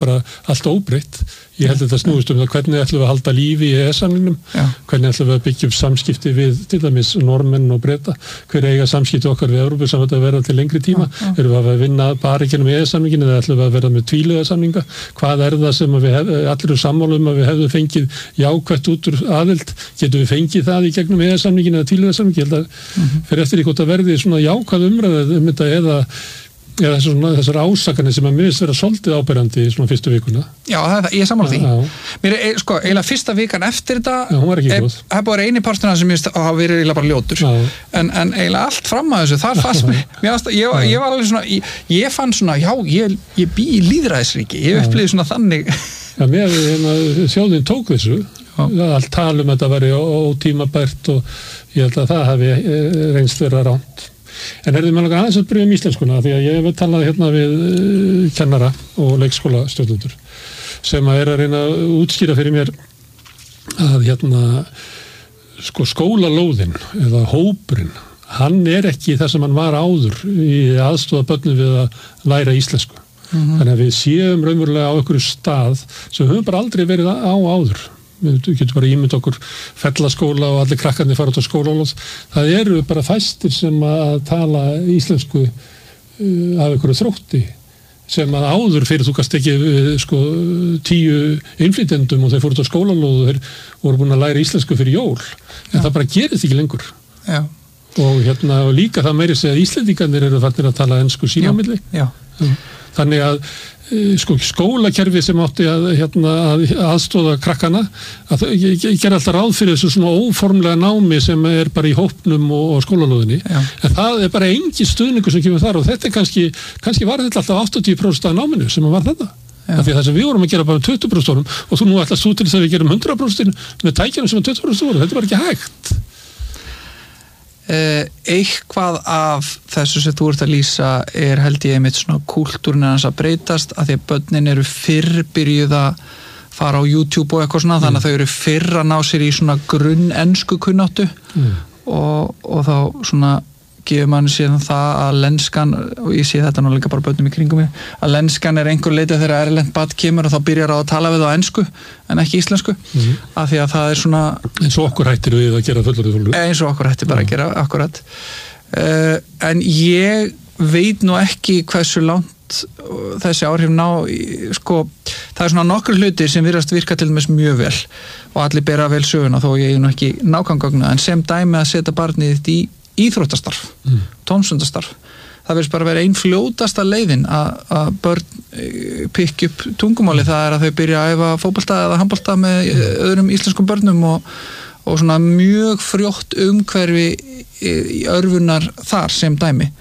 bara allt óbreytt. Ég held að þetta snúist það hvernig ætlum við að halda lífi í EES-samningnum, hvernig ætlum við að byggja upp samskipti við til dæmis Norðmenn og Breta, hver eiga samskipti okkar við Evrópusambandið að vera til lengri tíma, erum við að vinna bara ekki með EES-samningin eða ætlum við að vera með tvíhliða samninga, hvað það sem við allir sammála að við hefðum fengið jákvætt út úr aðild, getum við fengið það í gegnum EES-samningin eða tvíhliða samningi, ég held að fyrir eftir hvort að verði svona jákvæð umræða þetta eða þessar ásakanir sem að mér finnst vera svolítið áberandi í svona fyrstu vikuna. Já, ég sammála því. Mér eiginlega fyrsta vikan eftir þetta hún var ekki góð. Það bara eini parturinn sem ég hafa verið eiginlega bara ljótur. En eiginlega allt fram að þessu, þar fannst mér, ég var alveg svona, ég fann svona, ég bý í lýðræðisríki, ég upplýði svona þannig. Já, mér, þjóðin tók þessu, allt talum þetta væri ótímabært og ég held að það hafi reynst vera ránt. En mér langar aðeins að byrja íslenskuna því að ég hef talað hérna við kennara og leikskólastjórnendur sem að reyna að útskýra fyrir mér að skólalóðin eða hópurinn, hann ekki það sem hann var áður í aðstoða börnum við að læra íslensku. Þannig að við séum raunverulega á einhverju stað sem höfum bara aldrei verið á áður. Við getum bara ímynd okkur fellaskóla og allir krakkarnir fara út á skólalóð. Það eru bara fæstir sem að tala íslensku af einhverju þrótti sem að áður fyrir þú gast ekki 10 innflytjendum og þeir fóru út á skólalóð og þeir voru búin að læra íslensku fyrir jól. En það bara gerist ekki lengur. Já. Og líka það meiri segja að Íslendingarnir eru farnir að tala ensku sín á milli. Já. Þannig að skólakerfi sem átti að aðstoða krakkana ég ger alltaf ráð fyrir þessu svona óformlega námi sem bara í hópnum og skólalóðinni en það bara engin stuðningur sem kemur þar og þetta kannski var þetta alltaf 80% af náminu sem var þetta af því að það sem við vorum að gera bara 20% og þú nú ætlast þú til þess að við gerum 100% með tækjanum sem 20% voru, þetta var ekki hægt. Eitthvað af þessu sem þú ert að lýsa held ég einmitt svona kúltúrin hans að breytast að því að börnin eru fyrr byrjuð að fara á YouTube og eitthvað svona þannig að þau eru fyrr að ná sér í svona grunn ensku kunnáttu og þá svona gefur manni síðan það að lenskan og ég sé þetta nú líka bara börnum í kringum mig að lenskan einhver leiti þegar erlent barn kemur og þá byrjar að tala við á ensku en ekki íslensku af því að það svona eins og okkur hættir við að gera fullorðið eins og okkur hættir bara að gera akkurat en ég veit nú ekki hversu langt þessi áhrif ná það svona nokkur hlutir sem virðast virka til dæmis mjög vel og allir bera vel söguna þó ég nú ekki nákvæmgögnu en sem dæmi að setja barnið þitt í íþróttastarf, tómstundastarf það verðist bara vera ein fljótasta leiðin að börn pikki upp tungumáli, það að þau byrja að æfa fótbolta eða handbolta með öðrum íslenskum börnum og svona mjög frjótt umhverfi í örfunar þar sem dæmi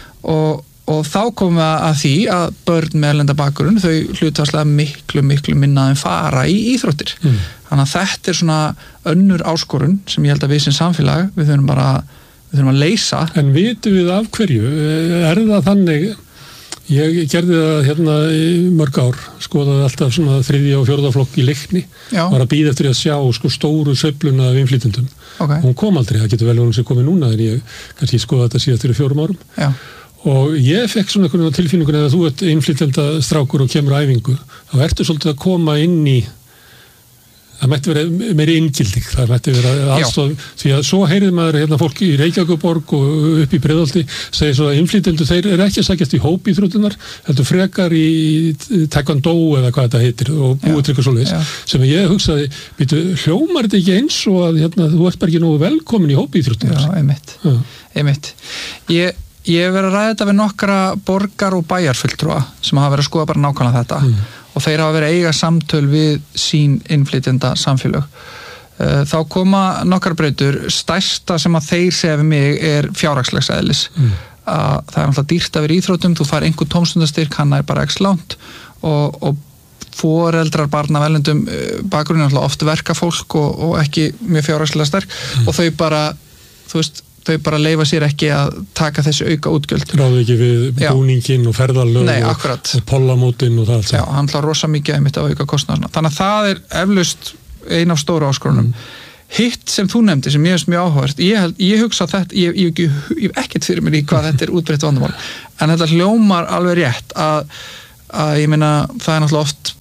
og þá komum við að því að börn með erlenda bakgrunn þau hlutfallslega miklu minna en fara í íþróttir þannig að þetta svona önnur áskorun sem ég held að við sem samfélag við þurfum að leysa. En vitum við af hverju? Það þannig? Ég gerði það í mörg ár, skoðaði alltaf svona 3. og 4. flokk í Leikni, var að bíða eftir að sjá stóru sveifluna af innflytjendum. Hún kom aldrei, það getur vel hún sem komið núna, en ég kannski skoðaði þetta síðan fyrir 4 árum. Já. Og ég fekk svona einhvern tilfinningun að þú ert innflytjenda strákur og kemur á æfingu, þá ertu svolítið að koma inn í það mætti vera meiri inngilding, það mætti vera aðstoð, því að svo heyrið maður fólk í Reykjavíkurborg og upp í Breiðholti segir svo að innflytjendur þeir ekki að sækjast í hópíþróttunar, heldur frekar í taekwondo eða hvað þetta heitir og búið til eitthvað svoleiðis, sem ég hugsaði hljómar þetta ekki eins og að þú ert bara ekki nógu velkomin í hópíþróttunar. Já, einmitt. Ég hef verið að ræða þetta við nokkra borgar- og bæjarfulltrúa sem hafa verið að skoða bara nákvæmlega þetta og þeir hafa verið að eiga samtöl við sín innflytjenda samfélög. Þá koma nokkar breytur, stærsta sem að þeir segja við mig fjárhagslegs eðlis. Það náttúrulega dýrt að vera í íþróttum, þú fær einhver tómstundastyrk, hann bara x langt og foreldrar barna af erlendum bakgrunni náttúrulega oft verkafólk og ekki mjög fjárhagslega sterk og þau bara, þau bara leyfa sér ekki að taka þessi auka útgjöld. Ráðu ekki við búningin og ferðalög og pollamótin og það allt. Já, hann hlað rosa mikið einmitt að auka kostnaðarna. Þannig að það eflaust ein af stóru áskorunum. Hitt sem þú nefndi sem ég finnst mjög áhugavert, ég hugsa þetta, ég hef ekkert fyrir mér í hvað þetta útbreitt vandamál, en þetta hljómar alveg rétt að ég meina það náttúrulega oft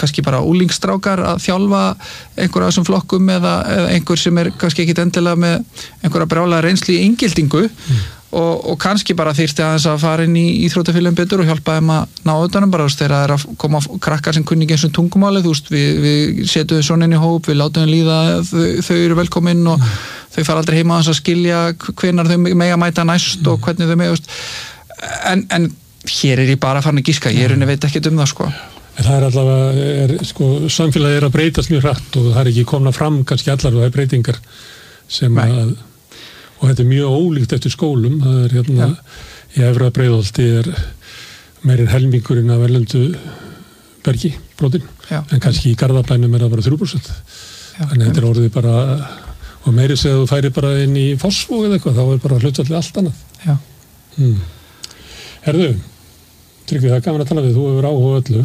kannski bara úlingstrákar að þjálfa einhver af þessum flokkum eða einhver sem kannski ekki endilega með einhverja brjálega reynslu í inngildingu og kannski bara þyrfti aðeins að fara inn í íþróttafélögum betur og hjálpa þeim að ná utanum bara þegar það að koma krakkar sem kunni ekki eins og tungumálið, við setjum þau svona inn í hóp, við látum þau líða, þau eru velkomin og þau fara aldrei heima að skilja hvenær þau mega mæta næst og hvernig þau mega en hér ég bara farin að gíska, ég veit ekkert það sko. En það allavega, samfélagið að breytast mjög hratt og það ekki komna fram kannski allar og það breytingar sem að og þetta mjög ólíkt eftir skólum, það hérna í Efra Breiðholti meir en helmingurinn af erlendu bergi, brotin, en kannski í Garðabænum það bara 3%. Þannig þetta orðið bara, og meiri segðu þú færi bara inn í Fossvog eða eitthvað, þá bara hlutfallið allt annað. Herðu, Tryggvi, það gaman að tala við, þú hefur áhuga öllu.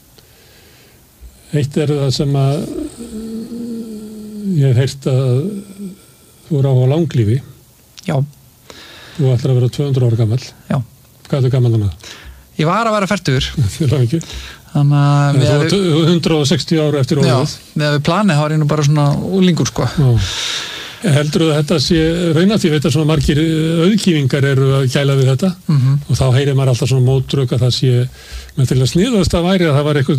Eitt það sem að ég hef heyrt að þú áhuga langlífi. Já. Þú ætlar að vera 200 ára gamall. Já. Hvað er gamall núna? Ég var að vera 40. Þið langt ekki. Þannig að þú 160 ára eftir orðið. Já, með við planið þá ég nú bara svona úlingur sko. Já. Heldur þú að þetta sé raunat, ég veit að svona margir auðkýfingar eru að kæla við þetta og þá heyrir maður alltaf svona mótrök að það sé með til að sniðast að væri að það var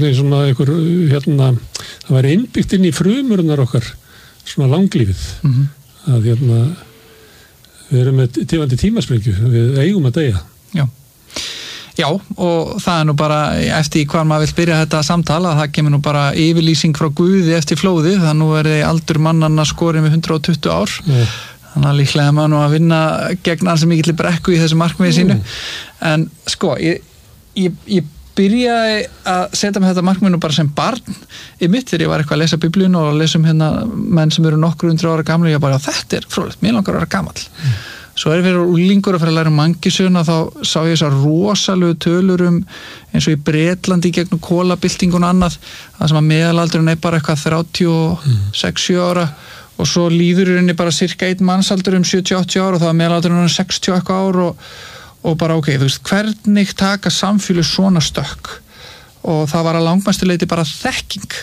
það væri innbyggt inn í frumurnar okkar svona langlífið að við erum með tifandi tímasprengju, við eigum að deyja. Já, og það nú bara eftir hvað maður vill byrja þetta samtal að það kemur nú bara yfirlýsing frá Guði eftir flóði, það nú aldur mannanna skorinn við 120 ár. Þannig að líklega maður nú að vinna gegn hans mikilli brekku í þessu markmiði sínu. En sko, ég byrjaði að setja með þetta markmið nú bara sem barn í mitt þegar ég var eitthvað að lesa biblíun og lesa menn sem eru nokkur 100 ára gamli og ég bara, þetta fróðlegt, mér langar að vera gamall. Svo fyrir úlingur að fara að læra mangisöguna þá sá ég þessar rosalegu tölur eins og í Bretlandi gegnum kólabyltingun og annað, það sem að meðalaldurinn bara eitthvað 36-7 ára og svo líður henni bara cirka 1 mannsaldur 70-80 ára og það var meðalaldurinn 60 eitthvað ár og bara ok, þú veist, hvernig taka samfélag svona stökk og það var að langmæstuleiti bara þekking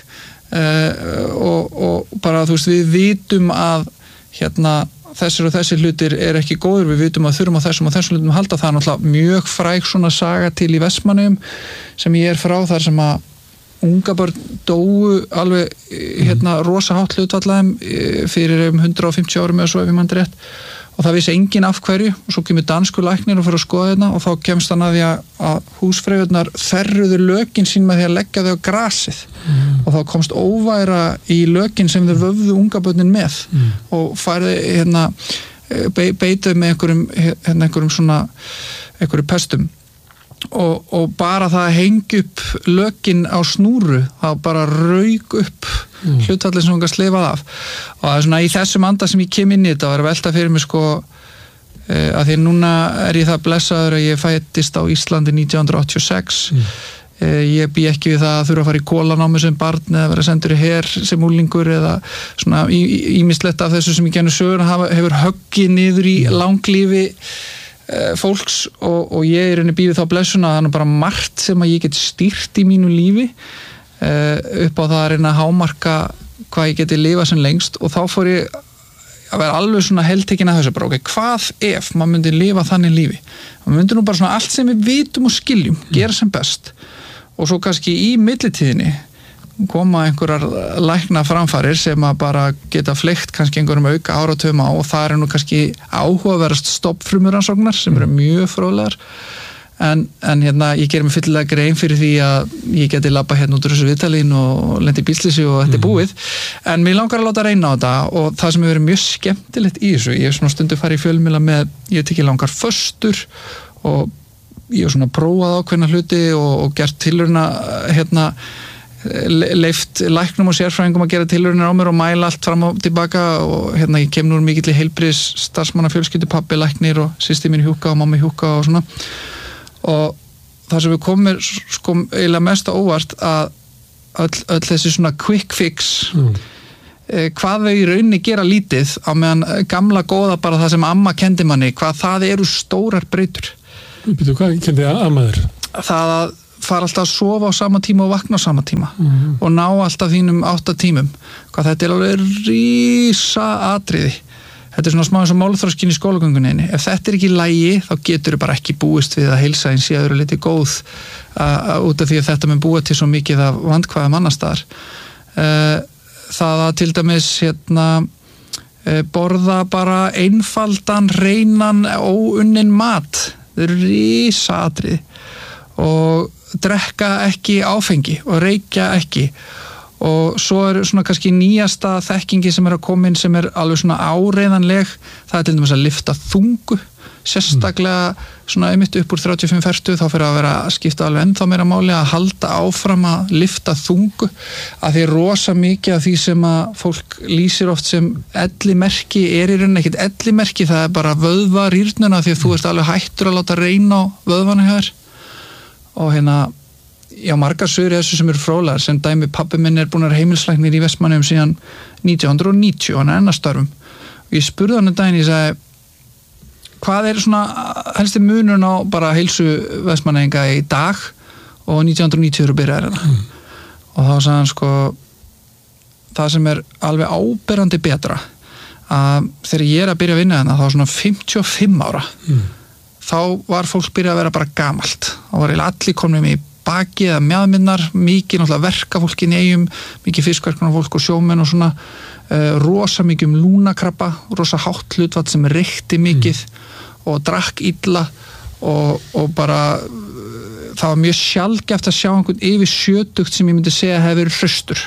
og bara þú veist, við vitum að þessir og þessir hlutir ekki góður, við vitum að þurfum á þessum og þessum hlutum að halda, það náttúrulega mjög fræg svona saga til í Vestmannaeyjum sem ég frá þar sem að unga börn dóu alveg rosa hátt hlutfallæðum fyrir 150 árum eða svo ef ég mann rétt og það vissi enginn af hverju og svo kemur danskur læknir og fyrir að skoða þetta og þá kemst hann að því að húsfreyjurnar þerruðu lökin sín með því að leggja þau á grasið og þá komst óværa í lökin sem þau vöfðu unga börnin með og færði beituð með einhverjum svona einhverjum pestum og bara það að hengja upp lökin á snúru þá bara rauk upp hlutfallið sem hún gæti slefað af og það svona í þessum anda sem ég kem inn í þetta og velta fyrir mig sko að því núna ég það blessaður að ég fættist á Íslandi 1986 ég bý ekki við það að þurfa að fara í kólanámi sem barn eða vera sendur í her sem úlingur eða svona ýmislegt af þessu sem ég genur sögur hefur höggið niður í langlífi fólks og ég rauninni býði þá blessuna að það er bara margt sem að ég get stýrt í mínu lífi upp á það að reyna að hámarka hvað ég geti lifað sem lengst og þá fór ég að vera alveg svona heldtekinn að þessu bara ok, hvað ef maður myndi lifa þannig lífi maður myndi nú bara svona allt sem við vitum og skiljum gera sem best og svo kannski í millitíðinni koma einhverjar lækna framfarir sem að bara geta fleygt kannski einhverjum auka áratugum á og það nú kannski áhugaverðast stofnfrumuransóknar sem eru mjög fróðlegar en ég gerir mig fyllilega grein fyrir því að ég geti labba út úr þessu viðtalín og lendi í bílslýsi og þetta búið en mér langar að láta reyna á þetta og það sem hefur verið mjög skemmtilegt í þessu ég hef svona stundu farið í fjölmiðla með ég tekið langar föstur og ég hef svona prófað ákveðna hluti og gert tilrauna leyft læknum og sérfræðingum að gera tilraunir á mér og mæla allt fram og tilbaka og ég kem nú mikill í heilbriðis starfsmanna fjölskyldu, pabbi læknir og systir mín hjúka og mamma hjúka og svona og það sem við komum sko eiginlega mest á óvart að öll þessi svona quick fix hvað þau í rauninni gera lítið á meðan gamla góða bara það sem amma kendi manni, hvað það eru stórar breytur. Hvað kendi amma þér? Það að fara alltaf að sofa á sama tíma og vakna á sama tíma og ná alltaf þínum 8 tímum. Hvað þetta alveg rísa atriði. Þetta svona smá eins og málþroskinn í skólagöngunni. Ef þetta ekki í lagi, þá getur þú bara ekki búist við að heilsa eins í öðru liti góð út af því að þetta mun búa til svo mikið af vandkvæðum annars staðar. Það að til dæmis borða bara einfaldan, hreinan, óunnin mat. Það eru rísa atriði. Og drekka ekki áfengi og reykja ekki. Og svo svona kannski nýjasta þekkingi sem að koma inn sem alveg svona áreiðanleg, það til dæmis að lyfta þungu, sérstaklega svona einmitt upp úr 35-40 þá fyrir að vera að skipta alveg ennþá meira máli að halda áfram að lyfta þungu, að því rosa mikið af því sem að fólk lýsir oft sem ellimerki í rauninni ekkert ellimerki, það bara vöðvarýrnuna því að þú ert alveg hættur að láta reyna á vöðvana hjá þér. Og já, margar sögur þessu sem eru fróðlegar, sem dæmi pabbi minn búinn að vera heimilislæknir í Vestmannaeyjum síðan 1990 og hann enn að störfum. Og ég spurði hann daginn, ég sagði, hvað svona helsti munurinn á bara heilsu Vestmannaeyinga í dag og 1990 eru byrjaðir hérna. Og þá sagði hann sko, það sem alveg áberandi betra, að þegar ég að byrja að vinna hérna, þá svona 55 ára, þá var fólk byrjað að vera bara gamalt. Þá var allir komnum í baki eða mjaðminnar, mikið náttúrulega verkafólk í Eyjum, mikið fiskverkunarfólk og sjómenn og svona, rosa mikið lúnakrabba, rosa hátt hlutfall sem reykti mikið og drakk illa og bara það var mjög sjaldgæft að sjá einhvern yfir 70 sem ég myndi segja hefur verið hraustur.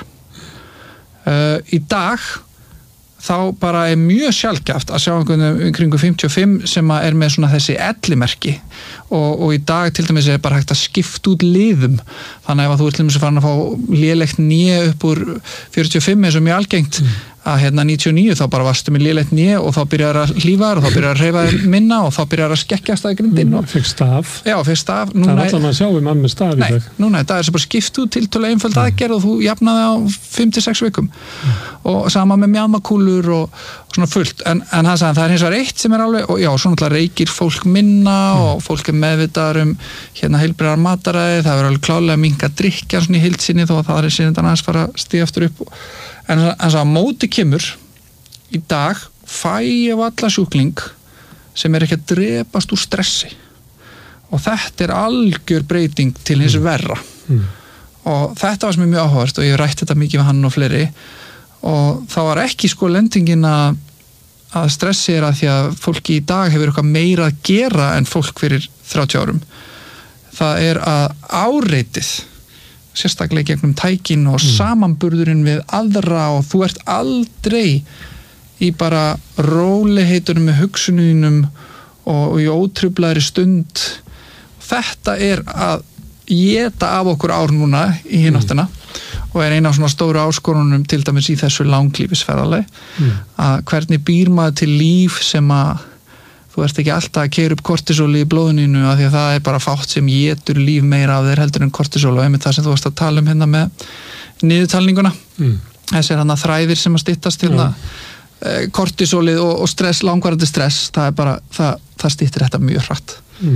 Í dag þá bara mjög sjaldgæft að sjá einhvern kringu 55 sem með svona þessi ellimerki og í dag til dæmis bara hægt að skipta út liðum, þannig að ef þú ert til dæmis að fara að fá lélegt nýja upp úr 45 eins og mjög algengt að 99 þá bara varstu með lélegt nýja og þá byrjar að hlífa og þá byrjar að hreyfa minna og þá byrjar að skekkjast að grindin og fekk staf. Já, fekk staf. Það allan að sjá mann með staf í dag. Nei, núna þetta svo bara skipt út tiltölulega einföld aðgerð og þú jafnaði á 5-6 vikum og sama með mjaðmakúlur og svona fullt, en hann sagði það hins vegar eitt sem alveg, og já, svona alltaf reykir fólk minna og fólk meðvitaður heilbrigðar mataræði, það alveg klálega minnka drykkja svona í heild sinni þó að það sinni aðeins fara að stíga aftur upp en hann sagði að móti kemur í dag fæ ég alla sjúkling sem ekki að drepast úr stressi og þetta algjör breyting til hins verra og þetta var sem mjög áhugavert og ég rætti þetta mikið við hann og fleiri og það var ekki sko lendingin að stressi að því að fólki í dag hefur eitthvað meira að gera en fólk fyrir 30 árum. Það að áreitið, sérstaklega gegnum tækin og samanburðurinn við aðra og þú ert aldrei í bara róliheitunum með hugsununum og í ótruflaðri stund. Þetta að éta af okkur ár núna í hináttina og eina af svona stóru áskorunum til dæmis í þessu langlífisferðalagi að hvernig býr maður til líf sem að þú ert ekki alltaf að keyra upp kortisóli í blóðuninu af því að það bara fátt sem étur líf meira af þér heldur en kortisól og einmitt það sem þú varst að tala hérna með niðurtalninguna þessi þræðir sem að styttast kortisólið og stress, langvarandi stress það styttir þetta mjög hratt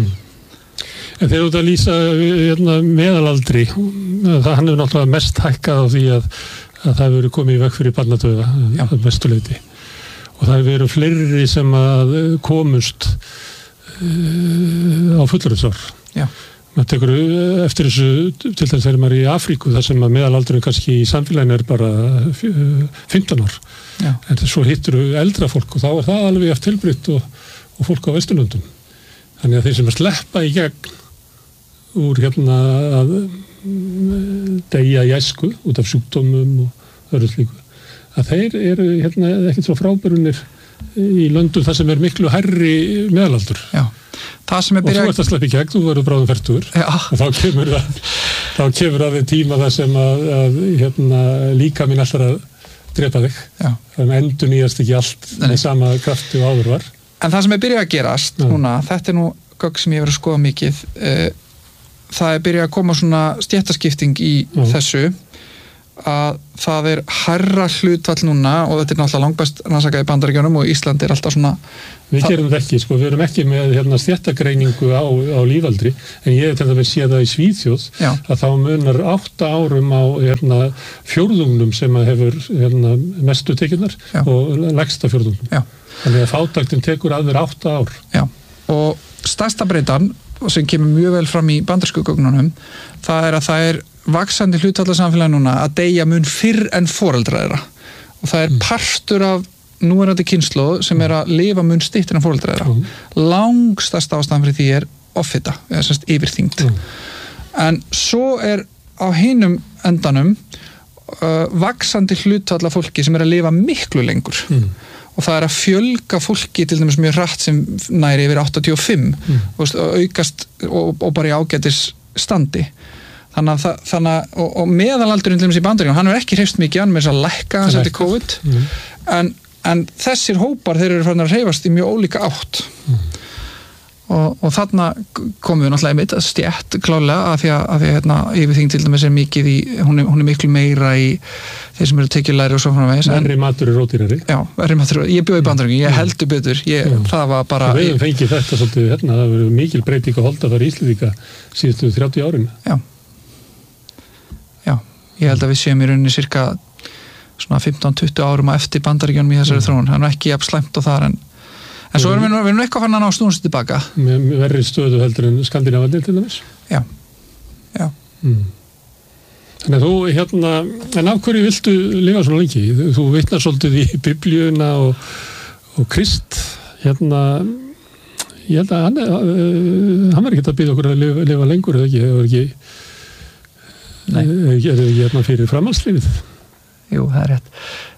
En þegar þú ert að lýsa meðalaldri, hann hefur náttúrulega mest hækkað á því að það hefur verið komið í veg fyrir barnadauða að mestu leyti. Og það hefur verið fleiri sem að komust á fullorðinsár. Maður tekur eftir þessu, til þess að maður í Afríku, þar sem að meðalaldurinn kannski í samfélaginu bara 15 ár. En svo hittur eldra fólk og þá það alveg eftir tilbreytt og fólk á Vesturlöndum. Þannig að þeir sem að sleppa í gegn úr að deyja í æsku út af sjúkdómum og öðru slíku að þeir eru ekkert svo frábærunir í löndum þar sem miklu hærri meðalaldur og þú ert að sleppa í gegn, þú verður bráðum fertugur og þá kemur að þeim tíma þar sem að líka minn alltaf að drepa þig þannig endur nýjast ekki allt með sama krafti og áður var. En það sem byrjað að gerast núna, þetta nú gögn sem ég verið að skoða mikið það byrjað að koma svona stéttaskipting í þessu að það hærra hlutfall núna og þetta náttúrulega langbest rannsakað í Bandaríkjunum og Ísland alltaf svona Við gerum þetta ekki, sko, við erum ekki með stéttagreiningu á lífaldri en ég til dæmis sé það í Svíþjóð að þá munar 8 árum á fjórðungnum sem að hefur mestu tekjurnar og lægsta fjórðungnum. Þannig að fátæktin tekur að vera 8 ár. Já, og stærsta breytan sem kemur mjög vel fram í bandarísku gögnunum, það að vaxandi hlutfallasamfélagi núna að deyja mun fyrr en foreldra þeirra og það partur af núverandi kynslóð sem að lifa mun styttir en foreldra þeirra. Langstærsta ástæðan fyrir því offita, eða semst yfirþyngd. En svo á hinum endanum vaxandi hlutfalla fólki sem að lifa miklu lengur. Og það að fjölga fólki til dæmis mjög hratt sem næri yfir 85 og aukast og bara í ágætis standi. Þannig og meðalaldurinn til dæmis í Bandaríkjunum, hann ekki hreyfst mikið, hann með þess að lækka hans eftir COVID, en þessir hópar, þeir eru farin að hreyfast í mjög ólíka átt. Og þarna komum við náttúrulega einmitt að stétt klárlega af því að yfirþyngd til dæmis mikið hún miklu meira í þeir sem eru tekjulægri og svo framvegis. Verri matur ódýrari. Já, verri matur. Ég bjó í Bandaríkjunum, ég heldur betur. Það var bara... Við höfum fengið þetta svolítið það verður mikil breyting að holda þar Íslendinga síðustu 30 árin. Já, ég held að við séum í rauninni cirka svona 15-20 árum eftir Bandaríkjunum í þessari þróun. Það ekki jafn slæmt og þar en svo erum við eitthvað fann að ná snúast tilbaka. Með verri stöðu heldur en Skandinavarnir til dæmis? Já. Þannig að þú en af hverju viltu lifa svona lengi? Þú vitnar svolítið í Biblíuna og Krist. Ég held að hann var ekki að biðja okkur að lifa lengur eða ekki? Nei. Er það fyrir framhalslífið? Jú, það rétt.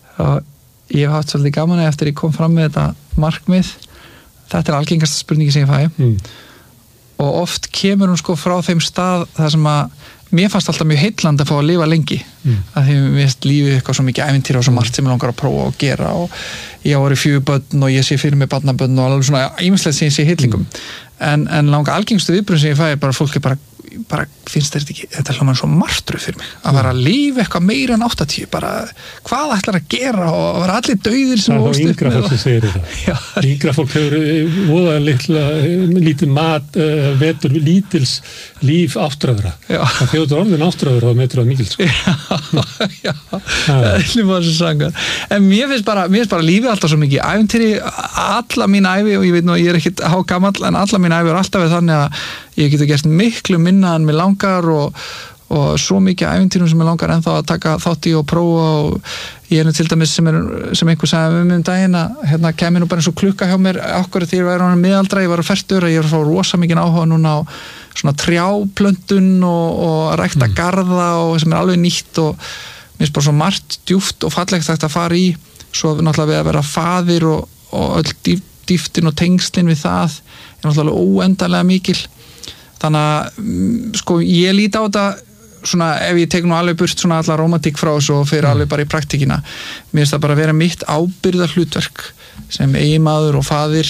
Og ég hef haft svolítið gaman eftir ég kom fram með þetta markmið. Þetta algengasta spurningi sem ég fæ. Og oft kemur hún sko frá þeim stað þar sem að mér fannst alltaf mjög heillandi að fá að lifa lengi. Að því mér finnst lífið eitthvað svo mikið ævintýra og svo margt sem ég langar að prófa og gera og ég var í 4 börn og ég sé fyrir mig barnabörn og alveg svona ýmislegt sem ég sé heillingum. En langa algengstu viðbrögð sem ég fæ bara fólk bara finnst þetta ekki, þetta hljómar svo martröð fyrir mig, að vera að lifa eitthvað meira en 80, bara hvað ætlar að gera og að vera allir dauðir sem það er yngra fólk sem segir þetta yngra fólk hefur voðalega lítið mat vetur lítils líf áttræðra það þegar orðin áttræðra þá metur það mikil sko. Já, það er hljómar sem sangar en mér finnst bara lífið alltaf svo mikið ævintýri, alla mín ævi og ég veit nú, ég ekki hágamall en alla mín ævi er alltaf við þannig að ég geti gert miklu minna en mér langar og svo mikið ævintýrum sem mér langar ennþá að taka þátt í og prófa og ég er nú til dæmis sem einhver sagði daginn að kemur nú bara eins og klukka hjá mér okkur þegar ég var á miðaldra, ég var á fertugur ég var að fá rosa mikið áhuga núna á svona trjáplöntun og rækta garða og sem alveg nýtt og mér finnst bara svo margt djúpt og fallegt að fara í svo náttúrulega við að vera faðir og öll dýftin og tengslin við það er náttúrulega óendanlega mikil þannig að sko ég líti á þetta svona ef ég tek nú alveg burt svona alla romantík frá þessu og fyrir alveg bara í praktíkina mér finnst það bara að vera mitt ábyrgðar hlutverk sem eiginmaður og faðir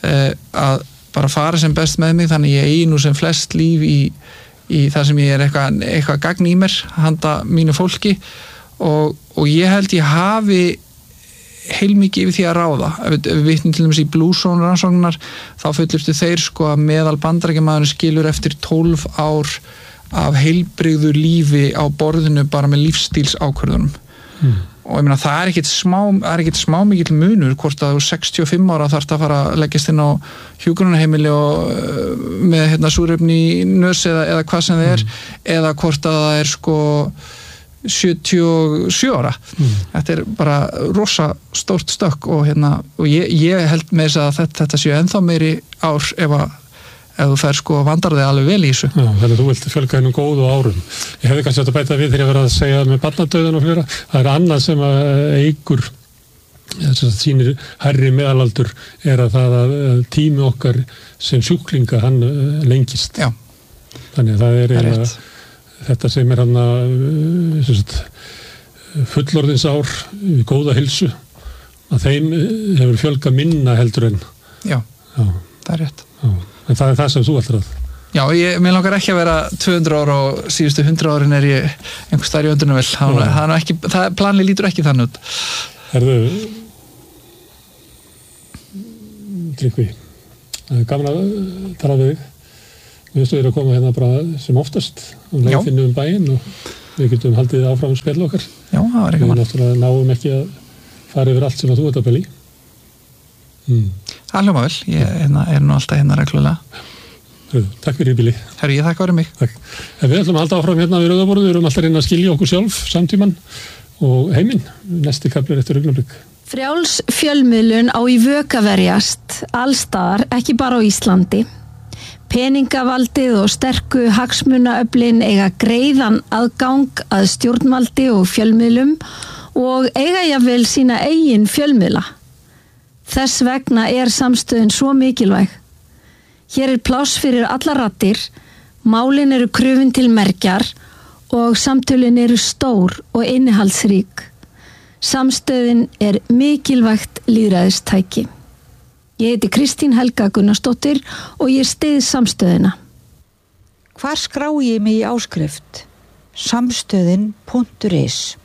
að bara fara sem best með mig þannig ég eigi nú sem flest líf í það sem ég er eitthvað gagn í mér handa mínu fólki og ég held ég hafi heilmikið yfir því að ráða ef við vitnum til dæmis í Blue Zone rannsóknar þá fullyrtu þeir sko að meðal Bandaríkjamaðurinn skilur eftir 12 ár af heilbrigðu lífi á borðinu bara með lífstíls ákvörðunum og ég meina það er ekkit smá mikill munur hvort að þú 65 ára þarft að fara að leggjast inn á hjúkrunarheimili og með súrefni í nös eða hvað sem það er eða hvort að það er sko 77 ára þetta er bara rosa stórt stökk og ég held með þess að þetta séu ennþá meiri ár ef þú fer sko vandar þig alveg vel í þessu þannig að þú vilt fjölga hennum góðu árum ég hefði kannski átt að bæta við þegar ég verið að segja með barnadauðan og flera, það er annað sem eykur sýnir hærri meðalaldur er að það að tími okkar sem sjúklinga hann lengist þannig að það er þetta sem er hann fullorðins ár við góða heilsu að þeim hefur fjölga minna heldur en já. Það er rétt en það er það sem þú ætlar að Já, mér langar ekki að vera 200 ára og síðustu 100 árin ég einhver staðar í öndunum vel. Planið lítur ekki þannig út. Herðu, Tryggvi, gaman að tala við þig. Við veistum að koma hérna bara sem oftast og finnum bæinn og við getum haldið áfram spjall okkar. Já, það var ekki mann. Við náttúrulega náum ekki að fara yfir allt sem að þú ert að bæli. Það hljóma vel, ég er nú alltaf hérna reglulega. Takk fyrir Bíli. Herru, ég þakka fyrir mig. Takk. Við ætlum að halda áfram hérna við Rauðaborðið, við erum alltaf reyna að skilja okkur sjálf, samtíman og heiminn. Næsti kafli eftir augnablik. Frjáls fjölmiðlun á í vök að verjast, allstaðar, ekki bara á Íslandi. Peningavaldið og sterku hagsmunaöflin eiga greiðan aðgang að stjórnvaldi og fjölmiðlum og eiga jafnvel sína eigin fjölmiðla. Þess vegna samstöðin svo mikilvæg. Hér pláss fyrir alla raddir, málin eru krufin til mergjar og samtölin eru stór og innihaldsrík. Samstöðin mikilvægt lýðræðistæki. Ég heiti Kristín Helga Gunnarsdóttir og ég styð samstöðina. Hvar skrái ég mig í áskrift? Samstöðin.is